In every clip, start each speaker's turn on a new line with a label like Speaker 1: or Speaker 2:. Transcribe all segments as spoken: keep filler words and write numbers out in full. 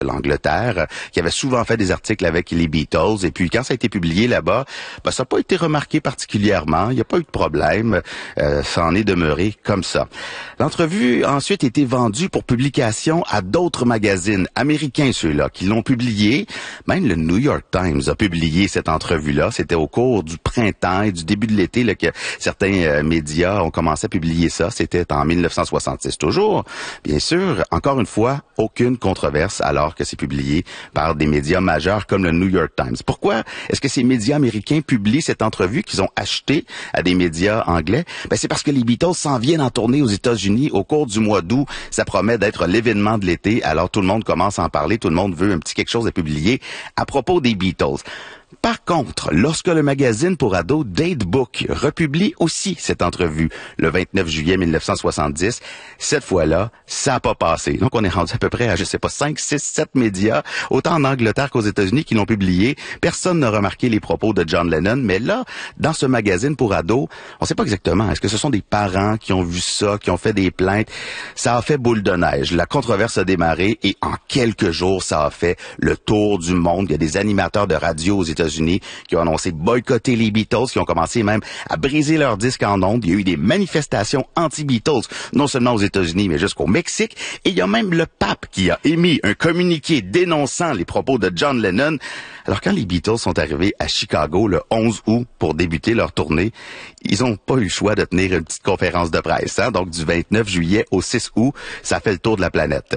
Speaker 1: l'Angleterre, qui avait souvent fait des articles avec les Beatles. Et puis, quand ça a été publié là-bas, ben, ça n'a pas été remarqué particulièrement. Il n'y a pas eu de problème. Euh, ça en est demeuré comme ça. L'entrevue a ensuite été vendue pour publication à d'autres magazines américains, ceux-là, qui l'ont publié. Même le New York Times a publié cette entrevue-là. C'était au cours du printemps et du début de l'été là, que certains euh, médias ont commencé à publier ça. C'était en mille neuf cent soixante-six toujours. Bien sûr, encore une fois, aucune controverse alors que c'est publié par des médias majeurs comme le New York Times. Pourquoi est-ce que ces médias américains publient cette entrevue qu'ils ont achetée à des médias anglais? Ben, c'est parce que les Beatles s'en viennent en tournée aux États-Unis au cours du mois d'août. Ça promet d'être l'événement de l'été, alors tout le monde commence à en parler, tout le monde veut un petit quelque chose à publier à propos des Beatles. Par contre, lorsque le magazine pour ados Datebook republie aussi cette entrevue le vingt-neuf juillet mille neuf cent soixante-dix, cette fois-là, ça n'a pas passé. Donc, on est rendu à peu près à, je sais pas, cinq, six, sept médias, autant en Angleterre qu'aux États-Unis, qui l'ont publié. Personne n'a remarqué les propos de John Lennon, mais là, dans ce magazine pour ados, on ne sait pas exactement. Est-ce que ce sont des parents qui ont vu ça, qui ont fait des plaintes? Ça a fait boule de neige. La controverse a démarré et en quelques jours, ça a fait le tour du monde. Il y a des animateurs de radio aux États-Unis qui ont annoncé boycotter les Beatles, qui ont commencé même à briser leurs disques en ondes. Il y a eu des manifestations anti-Beatles, non seulement aux États-Unis, mais jusqu'au Mexique. Et il y a même le pape qui a émis un communiqué dénonçant les propos de John Lennon. Alors, quand les Beatles sont arrivés à Chicago le onze août pour débuter leur tournée, ils n'ont pas eu le choix de tenir une petite conférence de presse. Hein? Donc, du vingt-neuf juillet au six août, ça fait le tour de la planète.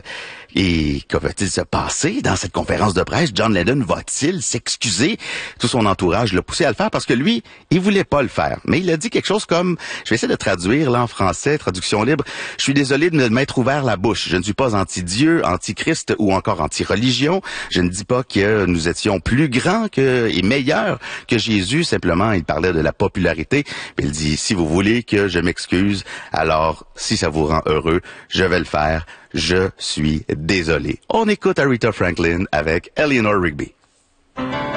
Speaker 1: Et que va-t-il se passer dans cette conférence de presse? John Lennon va-t-il s'excuser? Tout son entourage l'a poussé à le faire parce que lui, il voulait pas le faire. Mais il a dit quelque chose comme, je vais essayer de traduire là en français, traduction libre, je suis désolé de m'être ouvert la bouche. Je ne suis pas anti-Dieu, anti-Christ ou encore anti-religion. Je ne dis pas que nous étions plus grands que, et meilleurs que Jésus. Simplement, il parlait de la popularité. Il dit, si vous voulez que je m'excuse, alors si ça vous rend heureux, je vais le faire. Je suis désolé. On écoute Aretha Franklin avec Eleanor Rigby.